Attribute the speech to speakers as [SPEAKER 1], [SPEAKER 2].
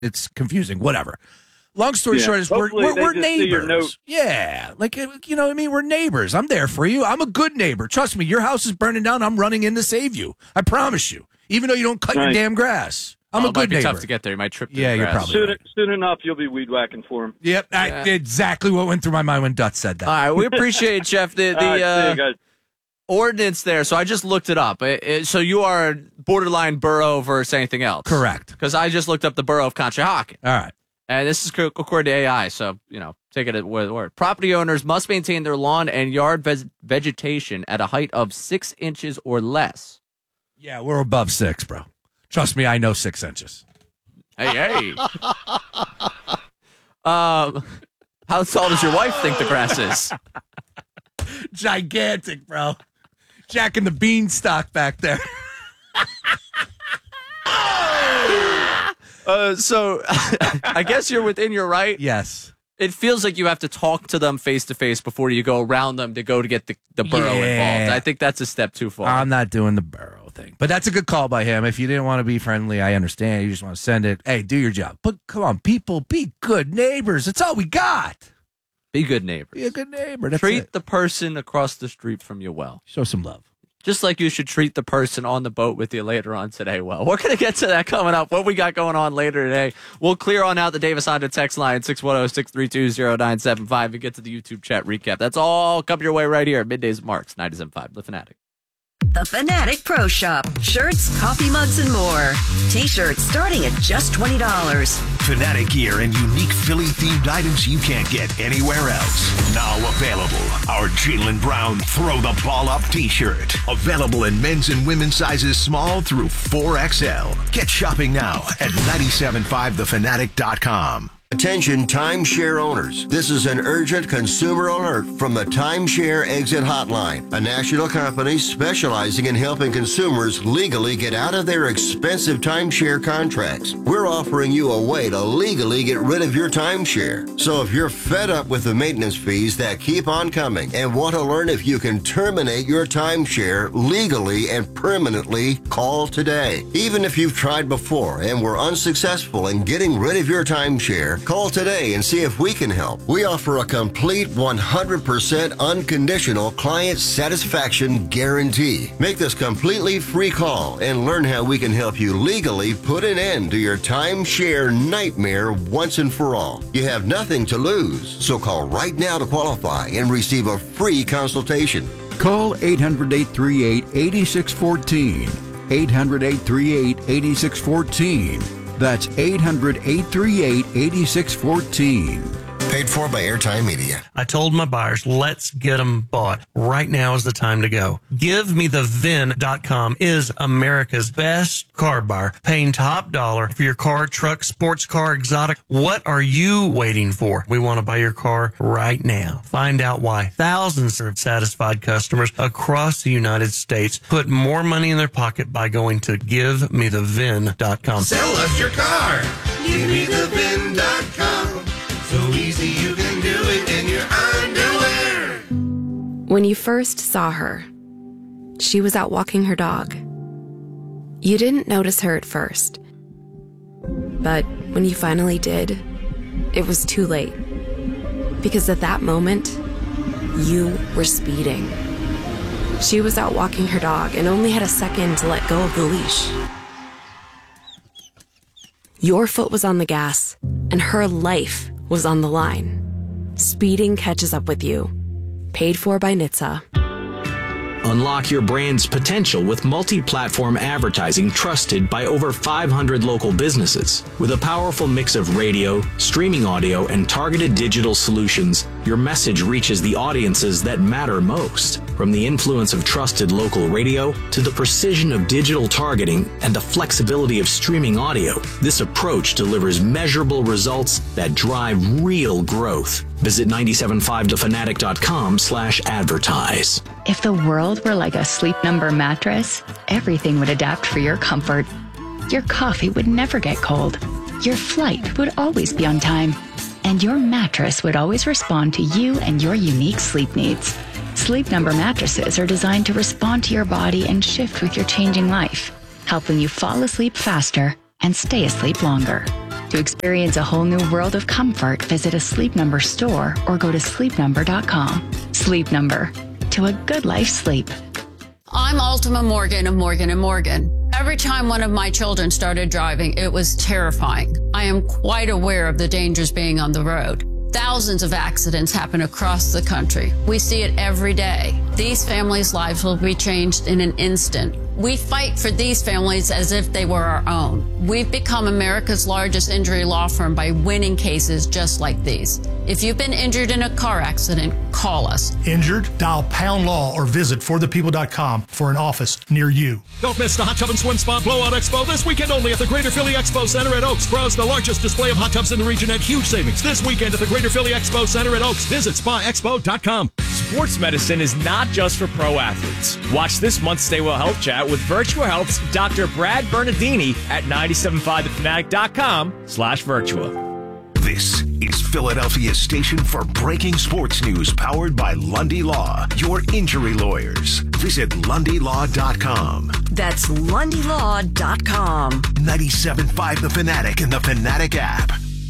[SPEAKER 1] it's confusing. Whatever. Long story short is we're neighbors. Yeah. Like, you know what I mean? We're neighbors. I'm there for you. I'm a good neighbor. Trust me, your house is burning down. I'm running in to save you. I promise you. Even though you don't cut your damn grass. I'm a good neighbor.
[SPEAKER 2] It might be tough to get there. You might trip.
[SPEAKER 1] Yeah, you're probably right.
[SPEAKER 3] Soon enough, you'll be weed whacking for him.
[SPEAKER 1] Yep, exactly what went through my mind when Dutch said that.
[SPEAKER 2] All right, we appreciate, Jeff, the ordinance there. So I just looked it up. So you are borderline borough versus anything else.
[SPEAKER 1] Correct.
[SPEAKER 2] Because I just looked up the borough of Conshohocken.
[SPEAKER 1] All right.
[SPEAKER 2] And this is according to AI, so, take it at word. Property owners must maintain their lawn and yard vegetation at a height of 6 inches or less.
[SPEAKER 1] Yeah, we're above 6, bro. Trust me, I know 6 inches.
[SPEAKER 2] Hey. How tall does your wife think the grass is?
[SPEAKER 1] Gigantic, bro. Jack and the Beanstalk back there.
[SPEAKER 2] So I guess you're within your right.
[SPEAKER 1] Yes.
[SPEAKER 2] It feels like you have to talk to them face to face before you go around them to get the borough involved. I think that's a step too far.
[SPEAKER 1] I'm not doing the borough thing. But that's a good call by him. If you didn't want to be friendly, I understand. You just want to send it. Hey, do your job. But come on, people, be good neighbors. That's all we got.
[SPEAKER 2] Be good neighbors.
[SPEAKER 1] Be a good neighbor. That's
[SPEAKER 2] Treat
[SPEAKER 1] it.
[SPEAKER 2] the person across the street from you well.
[SPEAKER 1] Show some love.
[SPEAKER 2] Just like you should treat the person on the boat with you later on today well. We're going to get to that coming up. What we got going on later today. We'll clear on out the Davis Honda text line, 610-632-0975, and get to the YouTube chat recap. That's all coming your way right here at Middays Marks, 97.5, The Fanatic.
[SPEAKER 4] The Fanatic Pro Shop. Shirts, coffee mugs, and more. T-shirts starting at just $20.
[SPEAKER 5] Fanatic gear and unique Philly-themed items you can't get anywhere else. Now available, our Jaylen Brown Throw the Ball Up T-shirt. Available in men's and women's sizes small through 4XL. Get shopping now at 975thefanatic.com.
[SPEAKER 6] Attention timeshare owners. This is an urgent consumer alert from the Timeshare Exit Hotline, a national company specializing in helping consumers legally get out of their expensive timeshare contracts. We're offering you a way to legally get rid of your timeshare. So if you're fed up with the maintenance fees that keep on coming and want to learn if you can terminate your timeshare legally and permanently, call today. Even if you've tried before and were unsuccessful in getting rid of your timeshare, call today and see if we can help. We offer a complete 100% unconditional client satisfaction guarantee. Make this completely free call and learn how we can help you legally put an end to your timeshare nightmare once and for all. You have nothing to lose, so call right now to qualify and receive a free consultation.
[SPEAKER 7] Call 800-838-8614. 800-838-8614. That's 800-838-8614.
[SPEAKER 6] Paid for by Airtime Media.
[SPEAKER 8] I told my buyers, let's get them bought. Right now is the time to go. GiveMeTheVin.com is America's best car buyer, paying top dollar for your car, truck, sports car, exotic. What are you waiting for? We want to buy your car right now. Find out why thousands of satisfied customers across the United States put more money in their pocket by going to GiveMeTheVin.com.
[SPEAKER 5] Sell us your car. GiveMeTheVin.com. So easy you can do it in your underwear.
[SPEAKER 9] When you first saw her, she was out walking her dog. You didn't notice her at first. But when you finally did, it was too late. Because at that moment, you were speeding. She was out walking her dog and only had a second to let go of the leash. Your foot was on the gas, and her life was on the line. Speeding catches up with you. Paid for by NHTSA.
[SPEAKER 10] Unlock your brand's potential with multi-platform advertising trusted by over 500 local businesses. With a powerful mix of radio, streaming audio, and targeted digital solutions, your message reaches the audiences that matter most. From the influence of trusted local radio to the precision of digital targeting and the flexibility of streaming audio, this approach delivers measurable results that drive real growth. Visit 975thefanatic.com/advertise.
[SPEAKER 11] If the world were like a Sleep Number mattress, everything would adapt for your comfort. Your coffee would never get cold. Your flight would always be on time. And your mattress would always respond to you and your unique sleep needs. Sleep Number mattresses are designed to respond to your body and shift with your changing life, helping you fall asleep faster and stay asleep longer. To experience a whole new world of comfort, visit a Sleep Number store or go to sleepnumber.com. Sleep Number. To a good night's sleep.
[SPEAKER 12] I'm Ultima Morgan of Morgan & Morgan. Every time one of my children started driving, it was terrifying. I am quite aware of the dangers being on the road. Thousands of accidents happen across the country. We see it every day. These families' lives will be changed in an instant. We fight for these families as if they were our own. We've become America's largest injury law firm by winning cases just like these. If you've been injured in a car accident, call us.
[SPEAKER 13] Injured? Dial Pound Law or visit forthepeople.com for an office near you.
[SPEAKER 14] Don't miss the Hot Tub and Swim Spa Blowout Expo this weekend only at the Greater Philly Expo Center at Oaks. Browse the largest display of hot tubs in the region at huge savings this weekend at the Greater Philly Expo Center at Oaks. Visit spaexpo.com.
[SPEAKER 15] Sports medicine is not just for pro athletes. Watch this month's Stay Well Health Chat with Virtua Health's Dr. Brad Bernardini at 975thefanatic.com/Virtua.
[SPEAKER 5] This is Philadelphia's station for breaking sports news, powered by Lundy Law, your injury lawyers. Visit LundyLaw.com.
[SPEAKER 4] That's LundyLaw.com.
[SPEAKER 5] 97.5 The Fanatic and the Fanatic app.